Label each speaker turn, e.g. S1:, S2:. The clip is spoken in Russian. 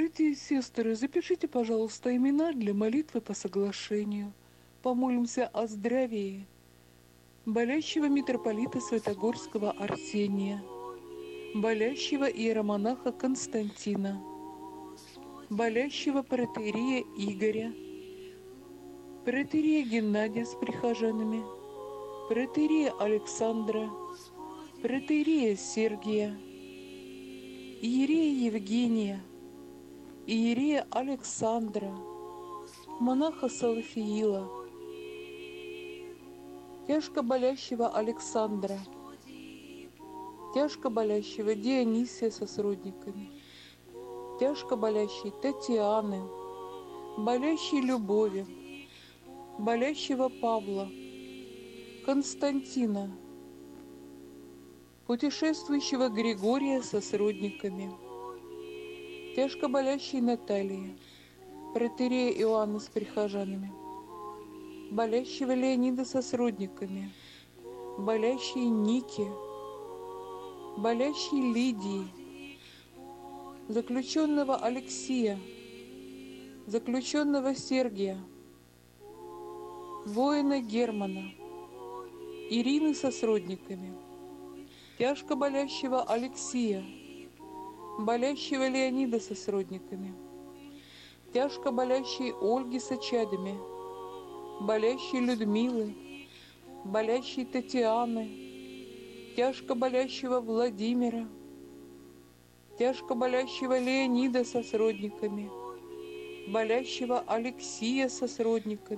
S1: Братья и сестры, запишите, пожалуйста, имена для молитвы по соглашению. Помолимся о здравии болящего митрополита Святогорского Арсения, болящего иеромонаха Константина, болящего протоиерея Игоря, протоиерея Геннадия с прихожанами, протоиерея Александра, протоиерея Сергия, иерея Евгения, иерея Александра, монаха Салафиила, тяжко болящего Александра, тяжко болящего Дионисия со сродниками, тяжко болящей Татьяны, болящей Любови, болящего Павла, Константина, путешествующего Григория со сродниками, тяжко болящей Натальи, протоиерея Иоанна с прихожанами, болящего Леонида со сродниками, болящей Ники, болящей Лидии, заключенного Алексия, заключенного Сергия, воина Германа, Ирины со сродниками, тяжко болящего Алексия, болящего Леонида со сродниками, тяжко болящей Ольги со чадами, болящей Людмилы, болящей Татьяны, тяжко болящего Владимира, тяжко болящего Леонида со сродниками, болящего Алексия со сродниками,